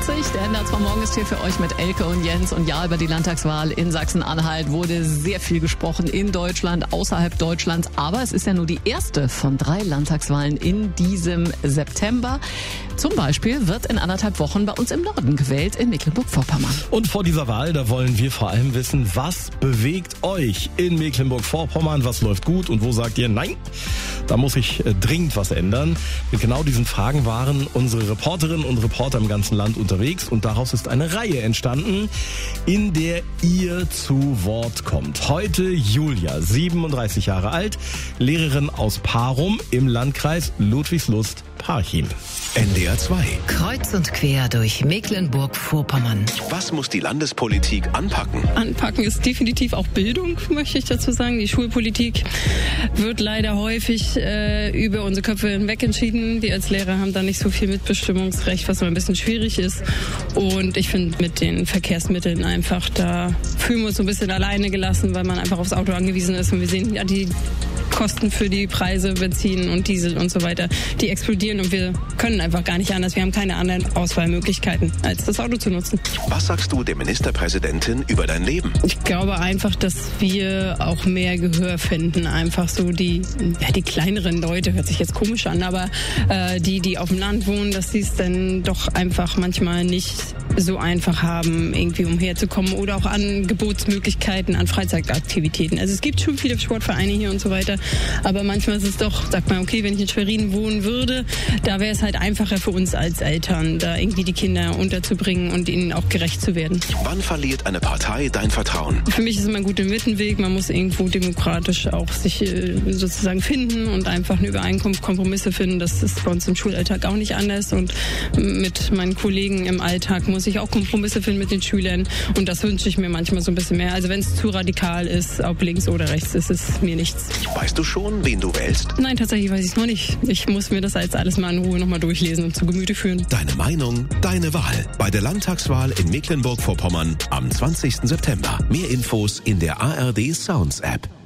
Der NDR 2 Morgen ist hier für euch mit Elke und Jens. Und ja, über die Landtagswahl in Sachsen-Anhalt wurde sehr viel gesprochen in Deutschland, außerhalb Deutschlands. Aber es ist ja nur die erste von 3 Landtagswahlen in diesem September. Zum Beispiel wird in 1,5 Wochen bei uns im Norden gewählt, in Mecklenburg-Vorpommern. Und vor dieser Wahl, da wollen wir vor allem wissen, was bewegt euch in Mecklenburg-Vorpommern? Was läuft gut und wo sagt ihr, nein, da muss ich dringend was ändern? Mit genau diesen Fragen waren unsere Reporterinnen und Reporter im ganzen Land unterwegs und daraus ist eine Reihe entstanden, in der ihr zu Wort kommt. Heute Julia, 37 Jahre alt, Lehrerin aus Parum im Landkreis Ludwigslust-Parchim. NDR 2. Kreuz und quer durch Mecklenburg-Vorpommern. Was muss die Landespolitik anpacken? Anpacken ist definitiv auch Bildung, möchte ich dazu sagen. Die Schulpolitik wird leider häufig über unsere Köpfe hinweg entschieden. Wir als Lehrer haben da nicht so viel Mitbestimmungsrecht, was immer ein bisschen schwierig ist. Und ich finde mit den Verkehrsmitteln einfach, da fühlen wir uns so ein bisschen alleine gelassen, weil man einfach aufs Auto angewiesen ist. Und wir sehen ja die Kosten für die Preise, Benzin und Diesel und so weiter, die explodieren und wir können einfach gar nicht anders. Wir haben keine anderen Auswahlmöglichkeiten, als das Auto zu nutzen. Was sagst du der Ministerpräsidentin über dein Leben? Ich glaube einfach, dass wir auch mehr Gehör finden. Einfach so die kleineren Leute, hört sich jetzt komisch an, aber die auf dem Land wohnen, dass sie es dann doch einfach manchmal nicht so einfach haben, irgendwie umherzukommen oder auch Angebotsmöglichkeiten an Freizeitaktivitäten. Also es gibt schon viele Sportvereine hier und so weiter, aber manchmal ist es doch, sagt man, okay, wenn ich in Schwerin wohnen würde, da wäre es halt einfacher für uns als Eltern, da irgendwie die Kinder unterzubringen und ihnen auch gerecht zu werden. Wann verliert eine Partei dein Vertrauen? Für mich ist immer ein guter Mittelweg. Man muss irgendwo demokratisch auch sich sozusagen finden und einfach eine Übereinkunft, Kompromisse finden. Das ist bei uns im Schulalltag auch nicht anders und mit meinen Kollegen im Alltag muss ich auch Kompromisse finden mit den Schülern und das wünsche ich mir manchmal so ein bisschen mehr. Also wenn es zu radikal ist, ob links oder rechts, ist es mir nichts. Weißt du schon, wen du wählst? Nein, tatsächlich weiß ich es noch nicht. Ich muss mir das jetzt alles mal in Ruhe nochmal durchlesen und zu Gemüte führen. Deine Meinung, deine Wahl. Bei der Landtagswahl in Mecklenburg-Vorpommern am 20. September. Mehr Infos in der ARD Sounds App.